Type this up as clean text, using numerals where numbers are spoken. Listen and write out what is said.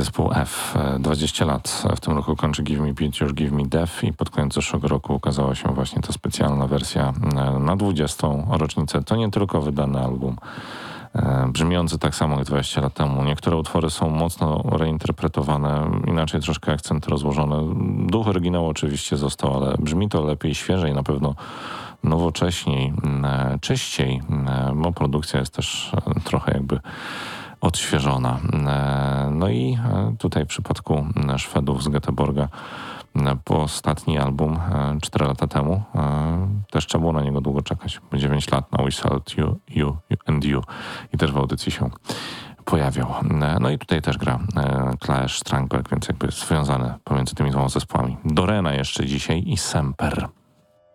Zespół F, 20 lat. W tym roku kończy Give Me Beat, już Give Me Death i pod koniec zeszłego roku ukazała się właśnie ta specjalna wersja na 20. rocznicę. To nie tylko wydany album, brzmiący tak samo jak 20 lat temu. Niektóre utwory są mocno reinterpretowane, inaczej troszkę akcenty rozłożone. Duch oryginału oczywiście został, ale brzmi to lepiej, świeżej, na pewno nowocześniej, czyściej, bo produkcja jest też trochę jakby odświeżona. No i tutaj w przypadku Szwedów z Göteborga po ostatni album 4 lata temu też trzeba było na niego długo czekać. 9 lat na We Salute You and You i też w audycji się pojawiał. No i tutaj też gra Clash Strandberg, więc jakby związane pomiędzy tymi dwoma zespołami. Dorena jeszcze dzisiaj i Semper.